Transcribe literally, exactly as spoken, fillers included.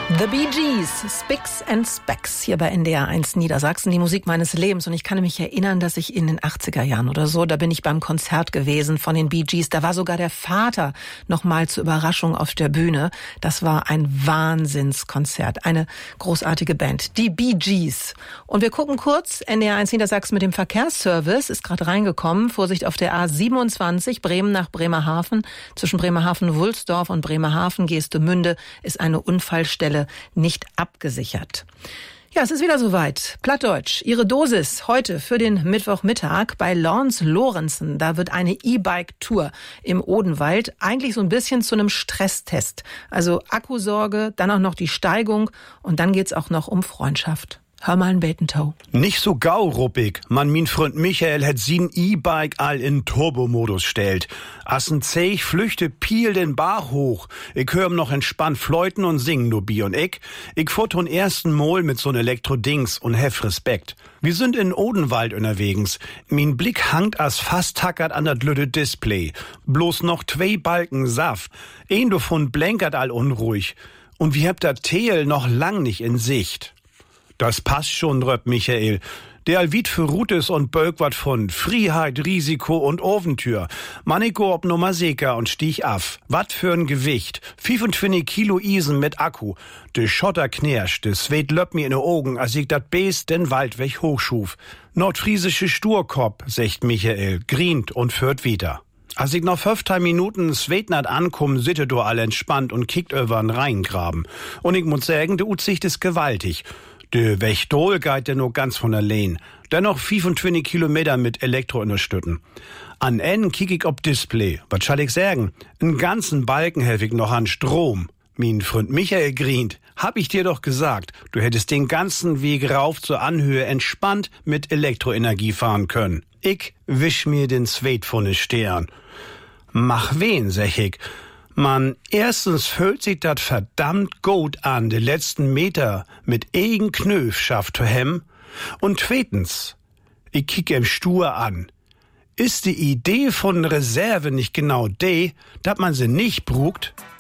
The Bee Gees, Spicks and Specks, hier bei N D R eins Niedersachsen, die Musik meines Lebens. Und ich kann mich erinnern, dass ich in den achtziger Jahren oder so, da bin ich beim Konzert gewesen von den Bee Gees. Da war sogar der Vater nochmal zur Überraschung auf der Bühne. Das war ein Wahnsinnskonzert, eine großartige Band, die Bee Gees. Und wir gucken kurz, N D R eins Niedersachsen mit dem Verkehrsservice ist gerade reingekommen. Vorsicht auf der A siebenundzwanzig, Bremen nach Bremerhaven. Zwischen Bremerhaven-Wulsdorf und Bremerhaven-Geestemünde ist eine Unfallstelle nicht abgesichert. Ja, es ist wieder soweit. Plattdeutsch, Ihre Dosis heute für den Mittwochmittag bei Lawrence Lorenzen. Da wird eine E-Bike-Tour im Odenwald eigentlich so ein bisschen zu einem Stresstest. Also Akkusorge, dann auch noch die Steigung und dann geht's auch noch um Freundschaft. Hör mal ein Betentau. Nicht so gau, ruppig. Man, min Freund Michael hat sin E-Bike all in Turbomodus stellt. Assen zäh flüchte Piel den Bach hoch. Ich hör'm noch entspannt fleuten und singen, du Bi und ich. Ich fuhr ton ersten Mol mit so'n Elektro-Dings und hef Respekt. Wir sind in Odenwald unterwegs. Min Blick hangt as fast tackert an dat lütte Display. Bloß noch zwei Balken Saft. Ein davon blänkert all unruhig. Und wir habt dat Teel noch lang nicht in Sicht. Das passt schon, röpp Michael. Der allwied für Rutes und Bölk wat von Freiheit, Risiko und Ofentür. Maniko ob Nummer Seker und stieg af. Wat für'n Gewicht. fünfundzwanzig Kilo Isen mit Akku. De Schotter knerscht, de Sweet löpp mir in de Augen, als ich dat Beest den Waldweg hochschuf. Nordfriesische Sturkop, secht Michael, grient und führt wieder. Als ich noch fünfzehn Minuten Sweetnat ankomm, sitte du all entspannt und kickt übern Rheingraben. Und ich muss sagen, de Utsicht ist gewaltig. De Wächtol geht ja nur ganz von allein. Dennoch fünfundzwanzig Kilometer mit Elektro unterstützen. An N kick ich ob Display. Was schall ich sagen? Einen ganzen Balken helf ich noch an Strom. Min Freund Michael grient, hab ich dir doch gesagt, du hättest den ganzen Weg rauf zur Anhöhe entspannt mit Elektroenergie fahren können. Ich wisch mir den Zweet von de Stern. Mach wen, sag ich. Man, erstens fühlt sich dat verdammt gut an, de letzten Meter mit eigen Knöf schafft zu hem. Und zweitens, ich kick em stur an. Ist die Idee von Reserve nicht genau de, dat man sie nicht brugt?